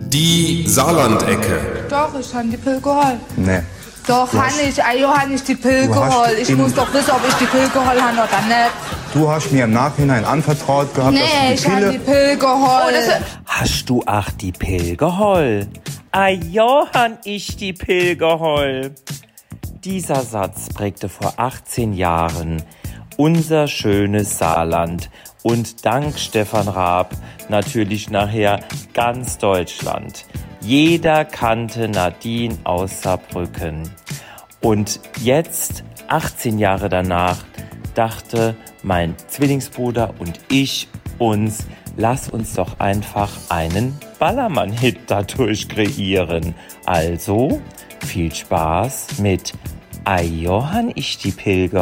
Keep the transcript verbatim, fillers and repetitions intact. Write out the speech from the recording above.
die Saarlandecke. Doch, ich habe die Pille geholt. Nee. Doch, Du habe hast- ich. Also habe ich die Pille Du hast geholt. Ich in- muss doch wissen, ob ich die Pille geholt habe oder nicht. Du hast mir im Nachhinein anvertraut gehabt, Nee, dass ich du die habe die Pille... Pille geholt. Hast du ach die Pil geholl? Ah ja, han ich die Pil geholl. Dieser Satz prägte vor achtzehn Jahren unser schönes Saarland und dank Stefan Raab natürlich nachher ganz Deutschland. Jeder kannte Nadine aus Saarbrücken. Und jetzt, achtzehn Jahre danach, dachte mein Zwillingsbruder und ich uns, lass uns doch einfach einen Ballermann-Hit dadurch kreieren. Also, viel Spaß mit Ai Johann ich die Pilger.